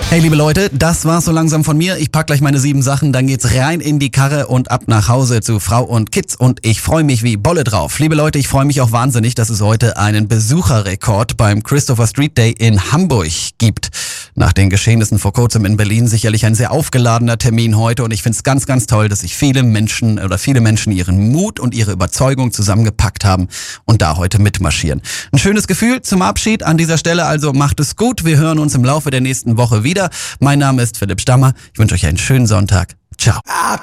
Hey liebe Leute, das war's so langsam von mir. Ich pack gleich meine 7 Sachen, dann geht's rein in die Karre und ab nach Hause zu Frau und Kids und ich freue mich wie Bolle drauf. Liebe Leute, ich freue mich auch wahnsinnig, dass es heute einen Besucherrekord beim Christopher Street Day in Hamburg gibt. Nach den Geschehnissen vor kurzem in Berlin sicherlich ein sehr aufgeladener Termin heute und ich find's ganz, ganz toll, dass sich viele Menschen ihren Mut und ihre Überzeugung zusammengepackt haben und da heute mitmarschieren. Ein schönes Gefühl zum Abschied an dieser Stelle, also macht es gut. Wir hören uns im Laufe der nächsten Woche wieder. Mein Name ist Philipp Stammer. Ich wünsche euch einen schönen Sonntag. Ciao.